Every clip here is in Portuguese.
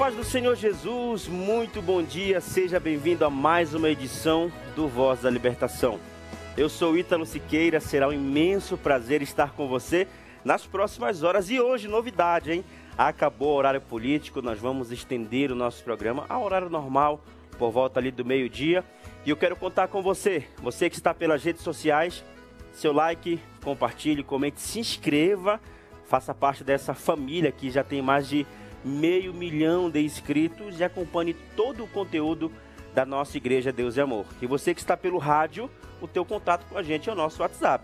Paz do Senhor Jesus, muito bom dia, seja bem-vindo a mais uma edição do Voz da Libertação. Eu sou Ítalo Siqueira, será um imenso prazer estar com você nas próximas horas. E hoje, novidade, hein? Acabou o horário político, nós vamos estender o nosso programa ao horário normal, por volta ali do meio-dia. E eu quero contar com você, você que está pelas redes sociais, seu like, compartilhe, comente, se inscreva, faça parte dessa família que já tem mais de 500 mil de inscritos e acompanhe todo o conteúdo da nossa Igreja Deus e Amor. E você que está pelo rádio, o teu contato com a gente é o nosso WhatsApp,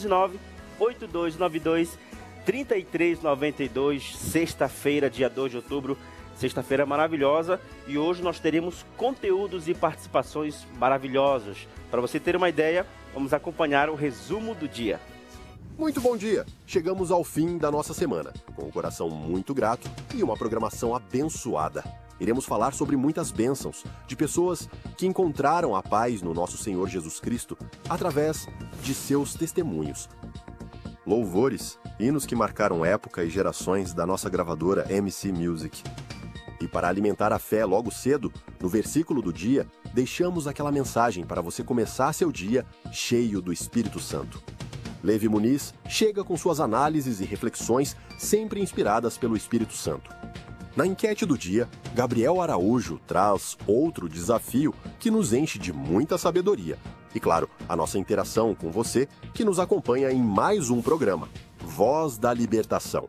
119-8292-3392, sexta-feira, dia 2 de outubro, sexta-feira maravilhosa, e hoje nós teremos conteúdos e participações maravilhosos. Para você ter uma ideia, vamos acompanhar o resumo do dia. Muito bom dia! Chegamos ao fim da nossa semana, com o coração muito grato e uma programação abençoada. Iremos falar sobre muitas bênçãos de pessoas que encontraram a paz no nosso Senhor Jesus Cristo através de seus testemunhos. Louvores, hinos que marcaram época e gerações da nossa gravadora MC Music. E para alimentar a fé logo cedo, no versículo do dia, deixamos aquela mensagem para você começar seu dia cheio do Espírito Santo. Levi Muniz chega com suas análises e reflexões sempre inspiradas pelo Espírito Santo. Na enquete do dia, Gabriel Araújo traz outro desafio que nos enche de muita sabedoria. E claro, a nossa interação com você que nos acompanha em mais um programa, Voz da Libertação.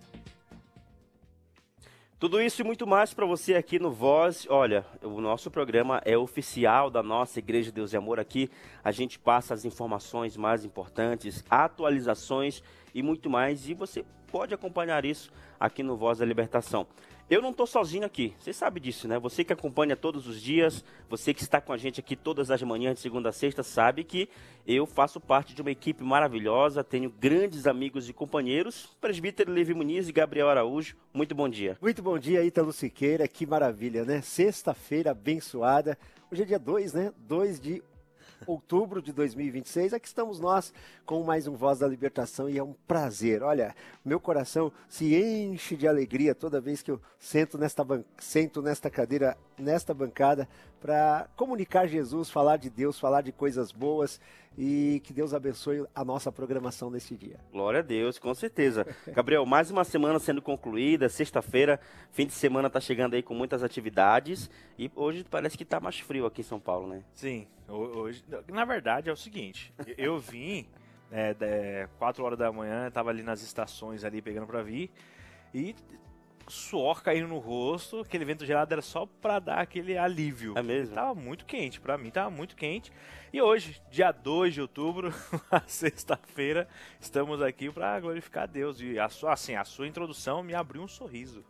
Tudo isso e muito mais para você aqui no Voz. Olha, o nosso programa é oficial da nossa Igreja Deus e Amor. Aqui a gente passa as informações mais importantes, atualizações e muito mais. E você pode acompanhar isso aqui no Voz da Libertação. Eu não estou sozinho aqui, você sabe disso, né? Você que acompanha todos os dias, você que está com a gente aqui todas as manhãs, de segunda a sexta, sabe que eu faço parte de uma equipe maravilhosa, tenho grandes amigos e companheiros, presbítero Levi Muniz e Gabriel Araújo. Muito bom dia. Muito bom dia, Ítalo Siqueira, que maravilha, né? Sexta-feira abençoada, hoje é dia 2, né? 2 de outubro de 2026, aqui estamos nós com mais um Voz da Libertação e é um prazer. Olha, meu coração se enche de alegria toda vez que eu sento nesta cadeira, nesta bancada, para comunicar Jesus, falar de Deus, falar de coisas boas e que Deus abençoe a nossa programação nesse dia. Glória a Deus, com certeza. Gabriel, mais uma semana sendo concluída, sexta-feira, fim de semana está chegando aí com muitas atividades e hoje parece que está mais frio aqui em São Paulo, né? Sim, hoje, na verdade é o seguinte, eu vim 4 horas da manhã, estava ali nas estações ali pegando para vir e suor caindo no rosto, aquele vento gelado era só para dar aquele alívio. É mesmo? Tava muito quente, para mim tava muito quente. E hoje, dia 2 de outubro, sexta-feira, estamos aqui para glorificar a Deus. E a sua introdução me abriu um sorriso.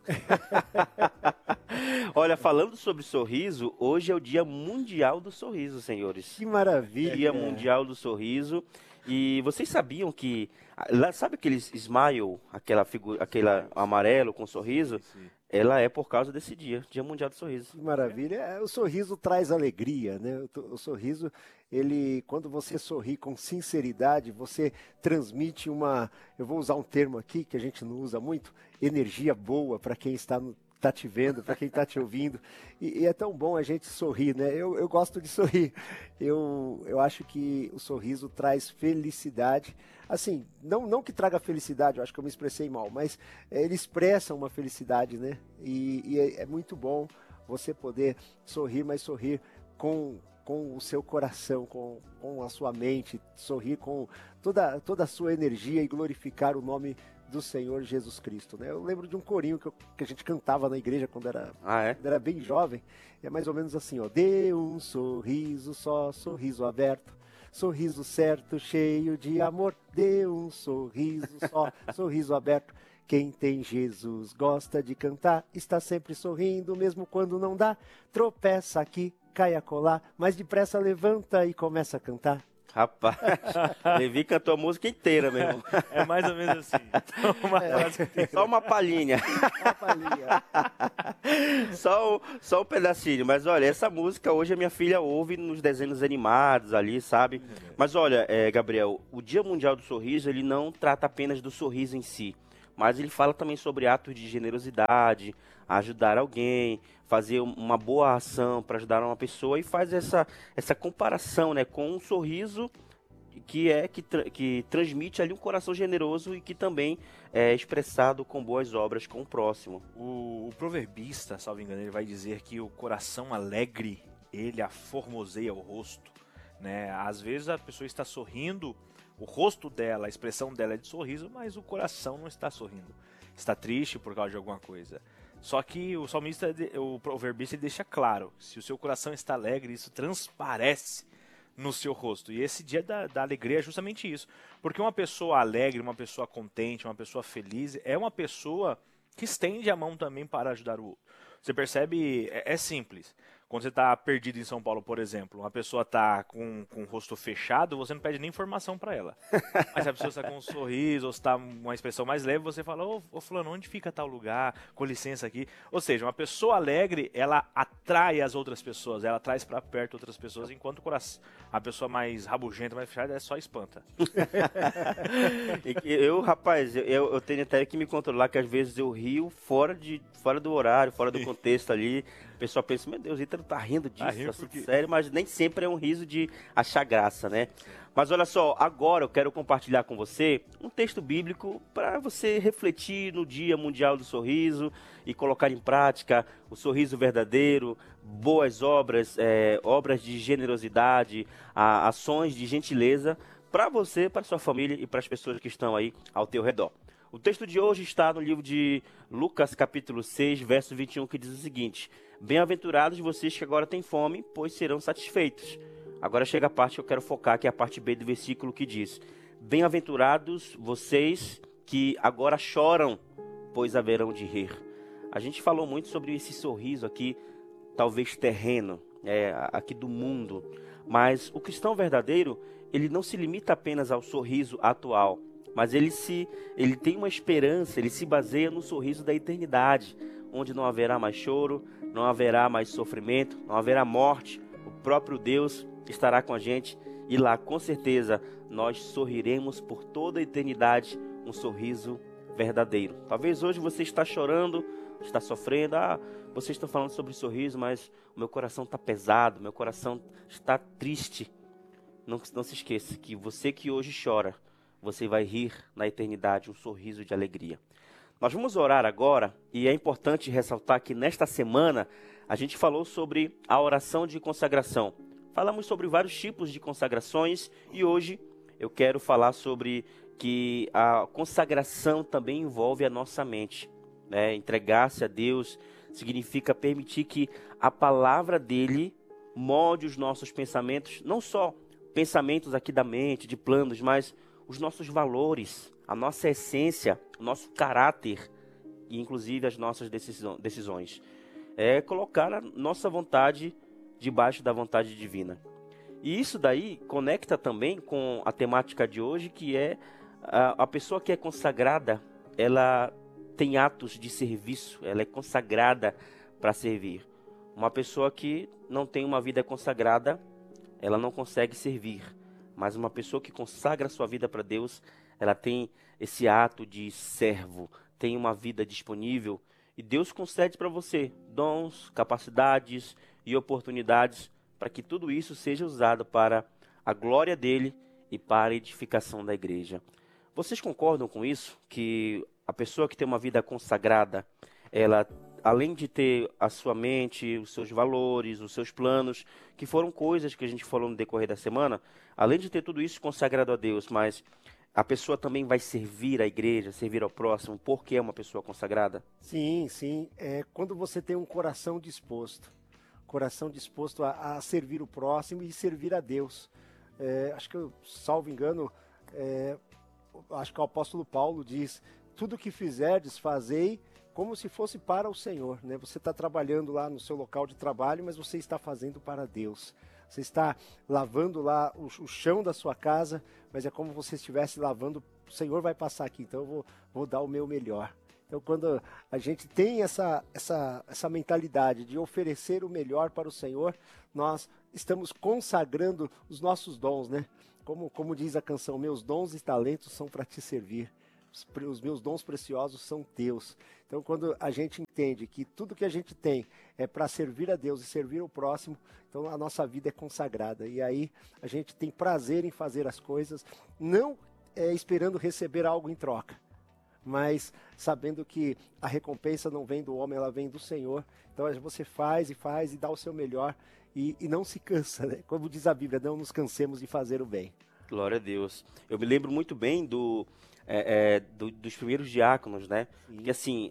Olha, falando sobre sorriso, hoje é o Dia Mundial do Sorriso, senhores. Que maravilha! Dia Mundial do Sorriso. E vocês sabiam que, sabe aquele smile, aquela amarelo com sorriso? Sim. Ela é por causa desse dia, Dia Mundial do Sorriso. Que maravilha! O sorriso traz alegria, né? O sorriso, quando você sorri com sinceridade, você transmite eu vou usar um termo aqui que a gente não usa muito, energia boa para quem está te vendo, para quem está te ouvindo, e é tão bom a gente sorrir, né? Eu gosto de sorrir, eu acho que o sorriso traz felicidade, assim, não que traga felicidade, eu acho que eu me expressei mal, mas ele expressa uma felicidade, né? E é muito bom você poder sorrir, mas sorrir com o seu coração, com a sua mente, sorrir com toda a sua energia e glorificar o nome do Senhor Jesus Cristo, né? Eu lembro de um corinho que a gente cantava na igreja quando era bem jovem, é mais ou menos assim, ó: dê um sorriso só, sorriso aberto, sorriso certo, cheio de amor, dê um sorriso só, sorriso aberto. Quem tem Jesus gosta de cantar, está sempre sorrindo, mesmo quando não dá, tropeça aqui, cai acolá, mas depressa levanta e começa a cantar. Rapaz, Levi cantou a música inteira mesmo. É mais ou menos assim. Só uma palhinha. Só um pedacinho. Mas olha, essa música hoje a minha filha ouve nos desenhos animados ali, sabe? Mas olha, Gabriel, o Dia Mundial do Sorriso, ele não trata apenas do sorriso em si. mas ele fala também sobre atos de generosidade, ajudar alguém, fazer uma boa ação para ajudar uma pessoa e faz essa comparação, né, com um sorriso que transmite ali um coração generoso e que também é expressado com boas obras com o próximo. O proverbista, salvo engano, ele vai dizer que o coração alegre, ele aformoseia o rosto, né? Às vezes a pessoa está sorrindo, o rosto dela, a expressão dela é de sorriso, mas o coração não está sorrindo. Está triste por causa de alguma coisa. Só que o salmista, o proverbista, ele deixa claro, se o seu coração está alegre, isso transparece no seu rosto. E esse dia da alegria é justamente isso. Porque uma pessoa alegre, uma pessoa contente, uma pessoa feliz, é uma pessoa que estende a mão também para ajudar o outro. Você percebe, é simples. Quando você está perdido em São Paulo, por exemplo, uma pessoa está com o rosto fechado, você não pede nem informação para ela. Mas se a pessoa está com um sorriso, ou está uma expressão mais leve, você fala, ô fulano, onde fica tal lugar? Com licença aqui. Ou seja, uma pessoa alegre, ela atrai as outras pessoas, ela traz para perto outras pessoas, enquanto a pessoa mais rabugenta, mais fechada, só espanta. Rapaz, eu tenho até que me controlar, que às vezes eu rio fora do horário, fora do contexto ali. O pessoal pensa, meu Deus, Ítalo tá rindo disso, sério, mas nem sempre é um riso de achar graça, né? Mas olha só, agora eu quero compartilhar com você um texto bíblico para você refletir no Dia Mundial do Sorriso e colocar em prática o sorriso verdadeiro, boas obras, obras de generosidade, ações de gentileza para você, para sua família e para as pessoas que estão aí ao teu redor. O texto de hoje está no livro de Lucas, capítulo 6, verso 21, que diz o seguinte: bem-aventurados vocês que agora têm fome, pois serão satisfeitos. Agora chega a parte que eu quero focar, que é a parte B do versículo, que diz: bem-aventurados vocês que agora choram, pois haverão de rir. A gente falou muito sobre esse sorriso aqui, talvez terreno, aqui do mundo. Mas o cristão verdadeiro, ele não se limita apenas ao sorriso atual, mas ele tem uma esperança, ele se baseia no sorriso da eternidade, onde não haverá mais choro, não haverá mais sofrimento, não haverá morte. O próprio Deus estará com a gente e lá, com certeza, nós sorriremos por toda a eternidade, um sorriso verdadeiro. Talvez hoje você está chorando, está sofrendo, vocês estão falando sobre sorriso, mas o meu coração está pesado, meu coração está triste. Não se esqueça que você que hoje chora, você vai rir na eternidade, um sorriso de alegria. Nós vamos orar agora, e é importante ressaltar que nesta semana a gente falou sobre a oração de consagração. Falamos sobre vários tipos de consagrações e hoje eu quero falar sobre que a consagração também envolve a nossa mente, né? Entregar-se a Deus significa permitir que a palavra dele molde os nossos pensamentos, não só pensamentos aqui da mente, de planos, mas os nossos valores, a nossa essência, o nosso caráter e inclusive as nossas decisões. É colocar a nossa vontade debaixo da vontade divina. E isso daí conecta também com a temática de hoje, que é a pessoa que é consagrada, ela tem atos de serviço, ela é consagrada para servir. Uma pessoa que não tem uma vida consagrada, ela não consegue servir. Mas uma pessoa que consagra sua vida para Deus, ela tem esse ato de servo, tem uma vida disponível. E Deus concede para você dons, capacidades e oportunidades para que tudo isso seja usado para a glória dele e para a edificação da igreja. Vocês concordam com isso? Que a pessoa que tem uma vida consagrada, ela, além de ter a sua mente, os seus valores, os seus planos, que foram coisas que a gente falou no decorrer da semana, além de ter tudo isso consagrado a Deus, mas a pessoa também vai servir a igreja, servir ao próximo, porque é uma pessoa consagrada? Sim, sim. É quando você tem um coração disposto a servir o próximo e servir a Deus. Acho que, salvo engano, acho que o apóstolo Paulo diz: tudo que fizerdes, fazei como se fosse para o Senhor, né? Você está trabalhando lá no seu local de trabalho, mas você está fazendo para Deus. Você está lavando lá o chão da sua casa, mas é como se você estivesse lavando. O Senhor vai passar aqui, então eu vou dar o meu melhor. Então, quando a gente tem essa mentalidade de oferecer o melhor para o Senhor, nós estamos consagrando os nossos dons, né? Como diz a canção, meus dons e talentos são para te servir. os meus dons preciosos são teus. Então, quando a gente entende que tudo que a gente tem é para servir a Deus e servir o próximo, então a nossa vida é consagrada. E aí a gente tem prazer em fazer as coisas, não esperando receber algo em troca, mas sabendo que a recompensa não vem do homem, ela vem do Senhor. Então você faz e dá o seu melhor e não se cansa, né? Como diz a Bíblia, não nos cansemos de fazer o bem. Glória a Deus. Eu me lembro muito bem dos primeiros diáconos, né? Porque assim,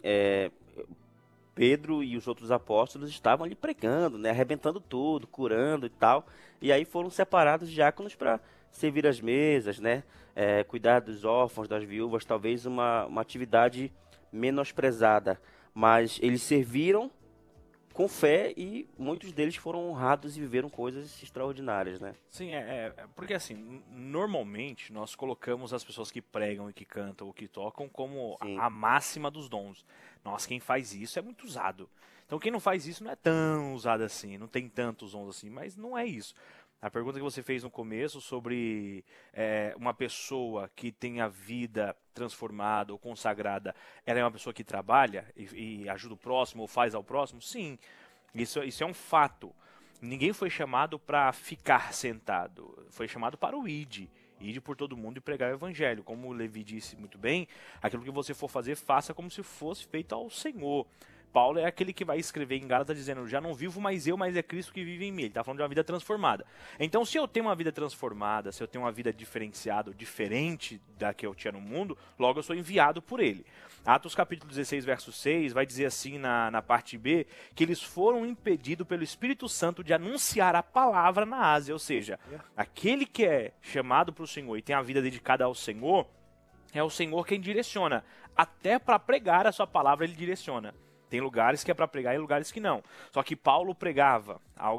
Pedro e os outros apóstolos estavam ali pregando, né? Arrebentando tudo, curando e tal. E aí foram separados diáconos para servir as mesas, né? Cuidar dos órfãos, das viúvas, talvez uma atividade menosprezada. Mas eles serviram com fé e muitos deles foram honrados e viveram coisas extraordinárias, né? Sim, porque assim, normalmente nós colocamos as pessoas que pregam e que cantam ou que tocam como a máxima dos dons. Nossa, quem faz isso é muito usado. Então quem não faz isso não é tão usado assim, não tem tantos dons assim, mas não é isso. A pergunta que você fez no começo sobre uma pessoa que tem a vida transformada ou consagrada, ela é uma pessoa que trabalha e ajuda o próximo ou faz ao próximo? Sim, isso é um fato. Ninguém foi chamado para ficar sentado, foi chamado para o ide por todo mundo e pregar o evangelho. Como o Levi disse muito bem, aquilo que você for fazer, faça como se fosse feito ao Senhor. Paulo é aquele que vai escrever em Gálatas dizendo, já não vivo mais eu, mas é Cristo que vive em mim. Ele está falando de uma vida transformada. Então, se eu tenho uma vida transformada, se eu tenho uma vida diferenciada, diferente da que eu tinha no mundo, logo eu sou enviado por ele. Atos capítulo 16, verso 6, vai dizer assim na parte B, que eles foram impedidos pelo Espírito Santo de anunciar a palavra na Ásia. Ou seja, aquele que é chamado para o Senhor e tem a vida dedicada ao Senhor, é o Senhor quem direciona. Até para pregar a sua palavra ele direciona. Tem lugares que é para pregar e lugares que não. Só que Paulo pregava.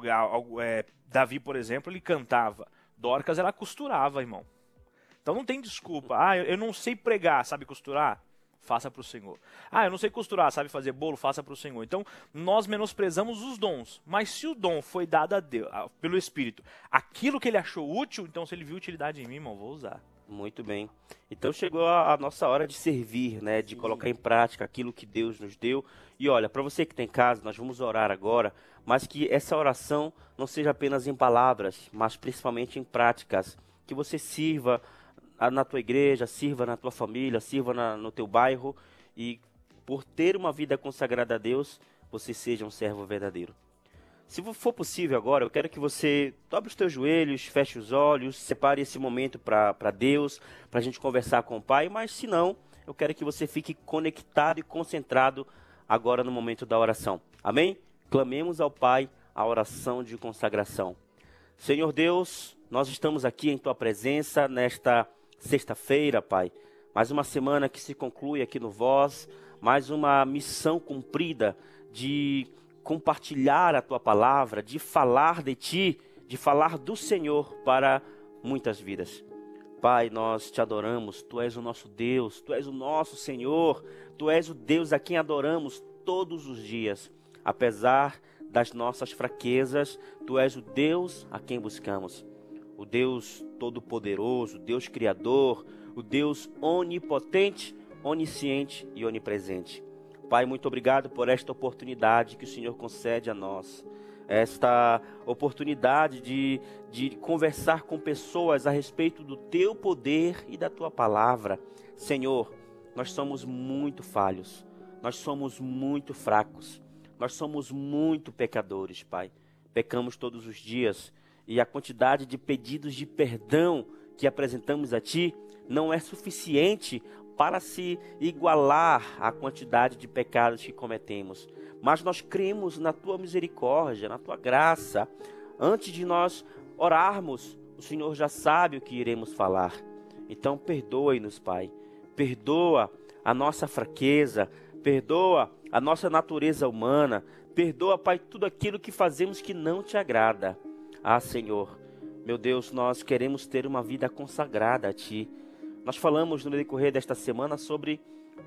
Davi, por exemplo, ele cantava. Dorcas, ela costurava, irmão. Então não tem desculpa. Eu não sei pregar, sabe costurar? Faça para o Senhor. Eu não sei costurar, sabe fazer bolo? Faça para o Senhor. Então nós menosprezamos os dons. Mas se o dom foi dado a Deus, pelo Espírito, aquilo que ele achou útil, então se ele viu utilidade em mim, irmão, vou usar. Muito bem. Então chegou a nossa hora de servir, né? De colocar em prática aquilo que Deus nos deu. E olha, para você que tem em casa, nós vamos orar agora, mas que essa oração não seja apenas em palavras, mas principalmente em práticas. Que você sirva na tua igreja, sirva na tua família, sirva no teu bairro e por ter uma vida consagrada a Deus, você seja um servo verdadeiro. Se for possível agora, eu quero que você dobre os teus joelhos, feche os olhos, separe esse momento para Deus, para a gente conversar com o Pai, mas se não, eu quero que você fique conectado e concentrado agora no momento da oração. Amém? Clamemos ao Pai a oração de consagração. Senhor Deus, nós estamos aqui em Tua presença nesta sexta-feira, Pai. Mais uma semana que se conclui aqui no Voz, mais uma missão cumprida de compartilhar a Tua palavra, de falar de Ti, de falar do Senhor para muitas vidas. Pai, nós Te adoramos, Tu és o nosso Deus, Tu és o nosso Senhor, Tu és o Deus a quem adoramos todos os dias. Apesar das nossas fraquezas, Tu és o Deus a quem buscamos. O Deus Todo-Poderoso, o Deus Criador, o Deus Onipotente, Onisciente e Onipresente. Pai, muito obrigado por esta oportunidade que o Senhor concede a nós. Esta oportunidade de conversar com pessoas a respeito do Teu poder e da Tua palavra. Senhor, nós somos muito falhos, nós somos muito fracos, nós somos muito pecadores, Pai. Pecamos todos os dias e a quantidade de pedidos de perdão que apresentamos a Ti não é suficiente para se igualar à quantidade de pecados que cometemos. Mas nós cremos na Tua misericórdia, na Tua graça. Antes de nós orarmos, o Senhor já sabe o que iremos falar. Então perdoe-nos, Pai. Perdoa a nossa fraqueza, perdoa a nossa natureza humana, perdoa, Pai, tudo aquilo que fazemos que não Te agrada. Senhor, meu Deus, nós queremos ter uma vida consagrada a Ti. Nós falamos no decorrer desta semana sobre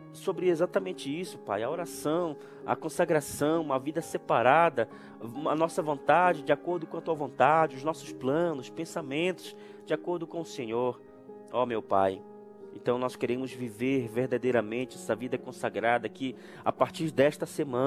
exatamente isso, Pai. A oração, a consagração, uma vida separada, a nossa vontade de acordo com a Tua vontade, os nossos planos, pensamentos de acordo com o Senhor. Ó meu Pai, Então nós queremos viver verdadeiramente essa vida consagrada que a partir desta semana